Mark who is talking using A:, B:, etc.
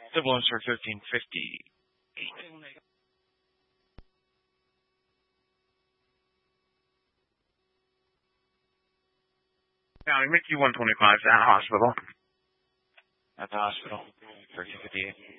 A: Civil insert 1350.
B: County, Mickey 125 at the hospital.
A: At the hospital. 1358.